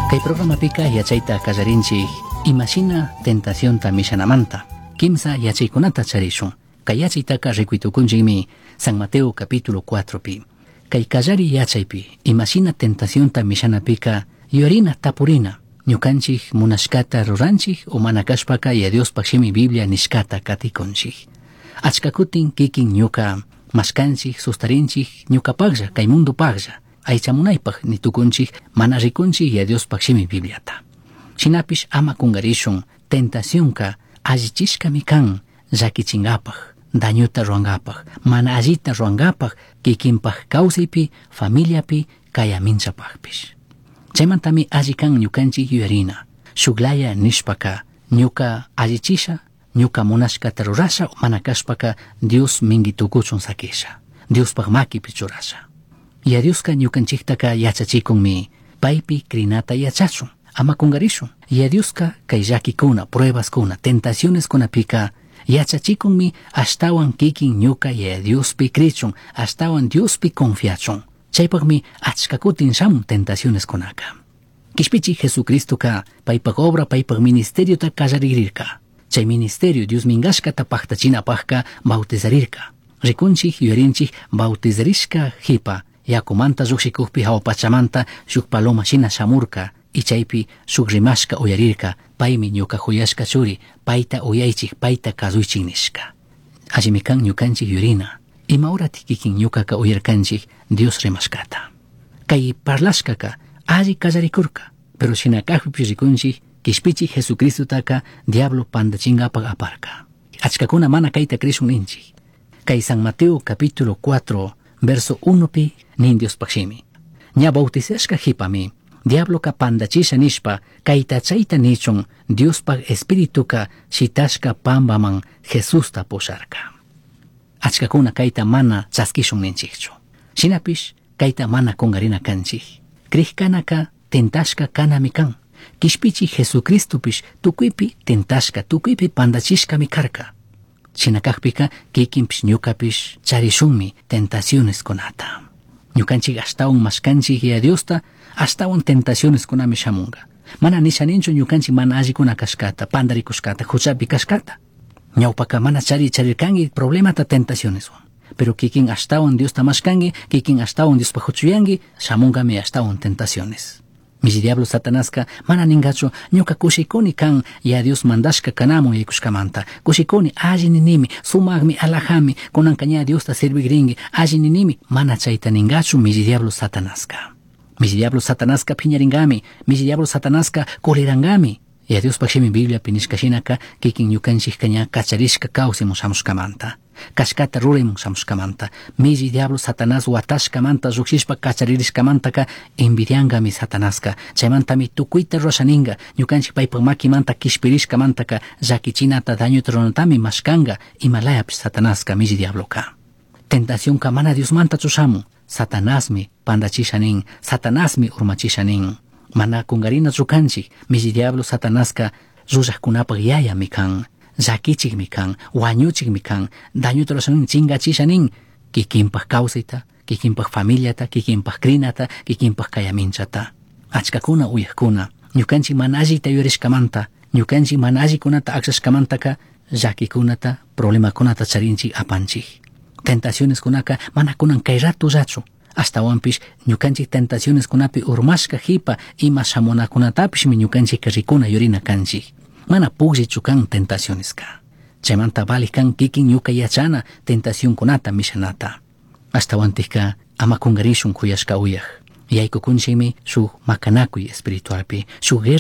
Kay programapika yachayta kallarinchik imashina tentacionta mishanamanta. Kimsa yachaykunata charishun. Kay yachaytaka rikuytukunchikmi San Mateo capítulo 4pi. Kay kallari yachaypi imashina tentacionta mishanapika yorina tapurina. Ñukanchik munashkata ruranchik o manakashpaka Diospak shimi Biblia nishkata katikunchik. Achkakutin kikin ñuka mashkanchik sustarinchik ñukapaklla kay mundupaklla aychamunaypak nitukunchik mana rikunchik Diospak shimi Bibliata. Shinapish ama kungarishun tentacionka allichishkami kan llakichinkapaj, dañuta ruangapaj, mana allita ruangapaj kikinpaj kawsaypi, familiapi, kayaminchapajpish. Chaymantami alli kan ñukanchik yuyarina, shuklaya nishpaka ñuka allichisha, ñuka munashkata rurasha mana kashpaka Dios minguitukuchun sakisha, Diospaj makipi churasha. Dioska ñukanchiktaka yachachikunmi paypi krinata yachachun, ama kungarishun. Dioska kay llakikuna, pruebaskuna, tentacioneskunapika yachachikunmi ashtawan kikin ñuka Diospi krichun, ashtawan Diospi confiachun. Chaypakmi achkakutin shamun tentacioneskunaka. Kishpichi Jesucristoka paypak obra, paypak ministeriota kallaririrka. Chay ministerio Dios mingashkata paktachinapajka bautizarirka. Rikunchik yuyarinchik bautizarishka hipa yakumanta lluqsikukpi hawa pachamanta shuk paloma shina shamurka y chaypi shuk rimashka uyarirka paymi ñuka huyashka churi payta uyaychik payta kazuychik nishka. Allimi kan ñukanchik yurina ima urati kikin ñukaka uyarkanchik Dios rimashkata. Kay parlashkaka alli kallarikurka pero shinakajpi rikunchik kishpichik Jesucristotaka diablo pandachinkapag aparka. Achkakuna mana kayta krishun ninchik. Kay San Mateo capítulo 4 verso 1pi nin Diospaj shimi. Ña bautizashka hipami diabloka pandachisha nishpa kayta chayta nichun Diospaj espirituka shitashka pambaman Jesusta pusharka. Achkakuna kayta mana chaskishun ninchikchu. Shinapish kayta mana kungarina kanchik. Krikkanaka tentashka kanami kan. Kishpichi Jesucristopish tukuypi tentashka, tukuypi pandachishkami karka. Shinakakpika kikinpish ñukapish charishunmi tentacioneskunata. Ñukanchik ashtawan mashkanchik Diosta ashtawan tentacioneskunami shamunga. Mana nishaninchu ñukanchik mana allikuna kashkata, pandarikushkata, huchapi kashkata. Ñawpaka mana charirkangi problemata tentacioneswan. Pero kikin ashtawan Diosta mashkangi, kikin ashtawan Diospa huchuyangi, shamungami ashtawan tentaciones. Misi diablo Satanaska mana ningachu ñuka kushikuni kan Dios mandashka kanamun yaykushkamanta. Kushikuni alli ninimi, sumagmi, alajami, kunanka ña Diosta servigringi, alli ninimi, mana chayta ningachu misi diablo Satanaska. Misi diablo Satanaska piñaringami, misi diablo Satanaska kulirangami. Diospak shimi Biblia pinishkashinaka kikin ñukanchik ña kacharishka kawsimun shamushkamanta. Kashkata ruraymun shamushkamanta. Misi diablo Satanás watashkamanta lluqshishpa kacharirishkamantaka envidiangami Satanaska. Chaymantami tukuyta rurashaninga ñukanchik paypak makimanta kishpirishkamantaka llakichinata dañuta runatami mashkanga imalayapish Satanaska misi diabloka. Tentacionka mana Diosmanta chushamun. Satanasmi pandachishanin, Satanasmi urmachishanin. Mana kungarina chukanchik misi diablo Satanaska rullaqkunapaq yayami kan, llakichikmi kan, wañuchikmi kan, dañuta rurashanin, chingachishanin kikinpaq kawsayta, kikinpaq familiata, kikinpaq krinata, kikinpaq kayaminchata. Achkakuna uyaqkuna ñukanchik mana allita yurishkamanta, ñukanchik mana allikunata akshashkamantaka llakikunata, problemakunata charinchik apanchik. Tentacioneskunaka mana kunan kay ratullachu. Ashtawanpish ñukanchik tentacioneskunapi urmashka hipa ima shamunakunatapishmi ñukanchik rikuna yurina kanchik. Mana pugllichu kan tentacioneska. Chaymanta valik kan kikin ñuka yachana tentacionkunata mishanata. Ashtawantika ama kungarishun kuyashka uyaq. Yaykukunchikmi shuk makanakuy espiritualpi, shuk